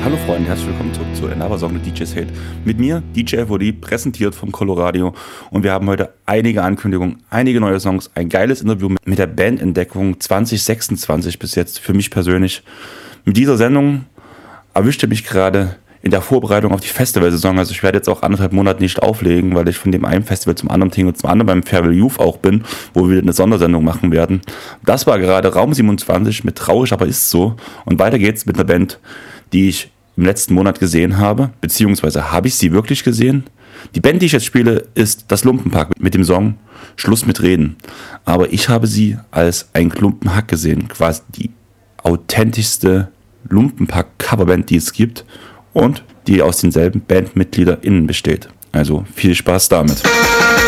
Hallo Freunde, herzlich willkommen zurück zu Another Song mit DJ's Hate. Mit mir, DJ FOD, präsentiert vom Coloradio. Und wir haben heute einige Ankündigungen, einige neue Songs, ein geiles Interview mit der Bandentdeckung 2026 bis jetzt, für mich persönlich. Mit dieser Sendung erwischte mich gerade in der Vorbereitung auf die Festivalsaison. Also ich werde jetzt auch 1,5 Monate nicht auflegen, weil ich von dem einen Festival zum anderen tingle und zum anderen beim Farewell Youth auch bin, wo wir eine Sondersendung machen werden. Das war gerade Raum 27 mit Traurig, aber ist so. Und weiter geht's mit einer Band, die ich im letzten Monat gesehen habe, beziehungsweise habe ich sie wirklich gesehen? Die Band, die ich jetzt spiele, ist das Lumpenpack mit dem Song Schluss mit Reden. Aber ich habe sie als ein Klumpenhack gesehen, quasi die authentischste Lumpenpack-Coverband, die es gibt und die aus denselben BandmitgliederInnen besteht. Also viel Spaß damit.